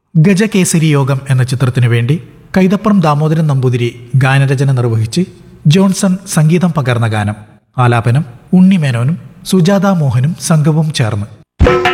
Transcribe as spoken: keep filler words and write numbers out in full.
ഗജകേസരി യോഗം എന്ന ചിത്രത്തിനു വേണ്ടി കൈതപ്രം ദാമോദരൻ നമ്പൂതിരി ഗാനരചന നിർവഹിച്ച് ജോൺസൺ സംഗീതം പകർന്ന ഗാനം. ആലാപനം ഉണ്ണിമേനോനും സുജാത മോഹനും സംഘവും ചേർന്ന്.